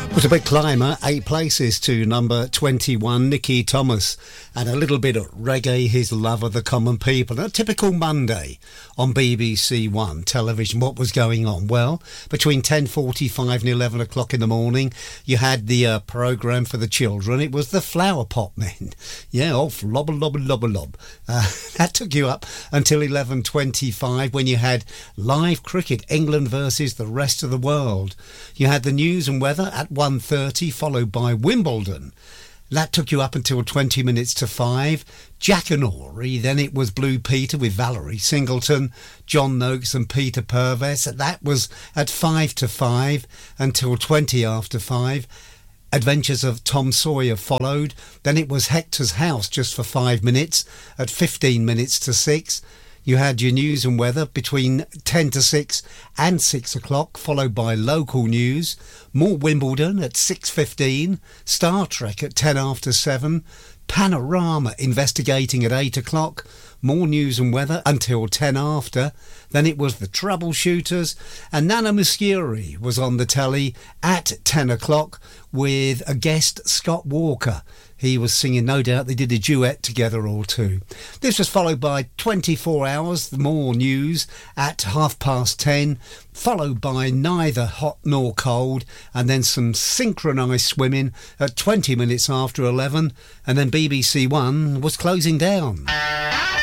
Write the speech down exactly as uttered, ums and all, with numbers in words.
Was a big climber, eight places to number twenty-one, Nicky Thomas, and a little bit of reggae, his love of the common people. A typical Monday on B B C One television. What was going on? Well, between ten forty-five and eleven o'clock in the morning, you had the uh, programme for the children. It was the Flower Pot Men. Yeah, oh, lobber, lobber, lobber, lob. Uh, that took you up until eleven twenty-five when you had live cricket, England versus the rest of the world. You had the news and weather at one thirty, followed by Wimbledon. That took you up until twenty minutes to five. Jackanory, then it was Blue Peter with Valerie Singleton, John Noakes and Peter Purves. That was at five to five until twenty after five. Adventures of Tom Sawyer followed. Then it was Hector's House just for five minutes at fifteen minutes to six. You had your news and weather between ten to six and six o'clock, followed by local news. More Wimbledon at six fifteen. Star Trek at ten after seven. Panorama investigating at eight o'clock. More news and weather until ten after. Then it was the Troubleshooters, and Nana Muscuri was on the telly at ten o'clock with a guest, Scott Walker. He was singing, no doubt they did a duet together or two. This was followed by twenty-four hours, more news at half past ten, followed by Neither Hot Nor Cold, and then some synchronised swimming at twenty minutes after eleven, and then B B C One was closing down.